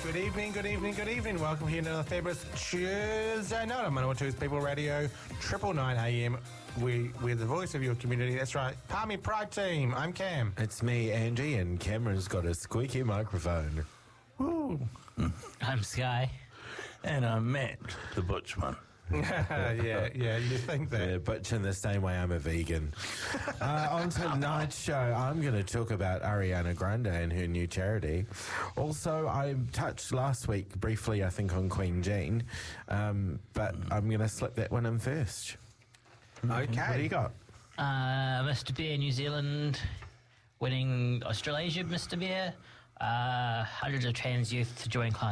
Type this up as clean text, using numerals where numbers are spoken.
Good evening. Welcome here to another fabulous Tuesday night on 102's People Radio, 999 AM. We're the voice of your community. That's right. Palmy Pride Team. I'm Cam. It's me, Angie, and Cameron's got a squeaky microphone. Woo. I'm Sky. And I'm Matt, the butch one. yeah, you think that. Yeah, butch in the same way I'm a vegan. On tonight's show, I'm going to talk about Ariana Grande and her new charity. Also, I touched last week briefly, I think, on Queen Jean, but I'm going to slip that one in first. Okay. What do you got? Mr. Bear New Zealand winning Australasia Mr. Bear. Hundreds of trans youth to join class